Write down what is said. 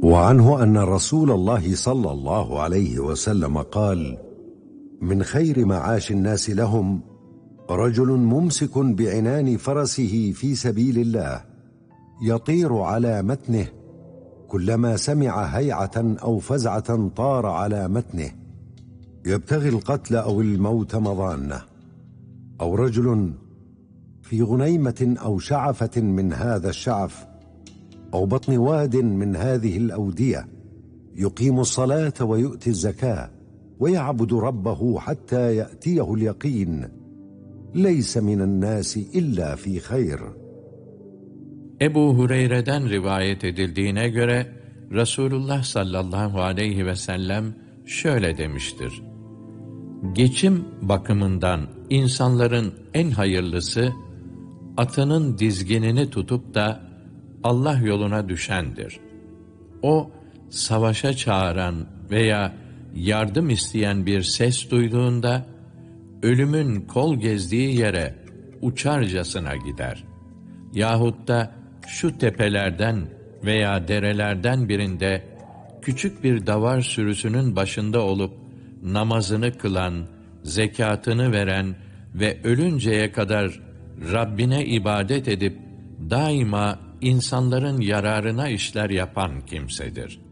وعنه أن رسول الله صلى الله عليه وسلم قال: من خير معاش الناس لهم رجل ممسك بعنان فرسه في سبيل الله يطير على متنه، كلما سمع هيعة أو فزعة طار على متنه يبتغي القتل أو الموت مضانه، أو رجل في غنيمة أو شعفة من هذا الشعف أو بطن واد من هذه الأودية يقيم الصلاة ويؤتي الزكاة ويعبد ربه حتى يأتيه اليقين، ليس من الناس إلا في خير. Ebu Hureyre'den rivayet edildiğine göre Resulullah sallallahu aleyhi ve sellem şöyle demiştir: geçim bakımından insanların en hayırlısı, atının dizginini tutup da Allah yoluna düşendir. O, savaşa çağıran veya yardım isteyen bir ses duyduğunda, ölümün kol gezdiği yere uçarcasına gider. Yahut da şu tepelerden veya derelerden birinde küçük bir davar sürüsünün başında olup namazını kılan, zekatını veren ve ölünceye kadar Rabbine ibadet edip daima insanların yararına işler yapan kimsedir.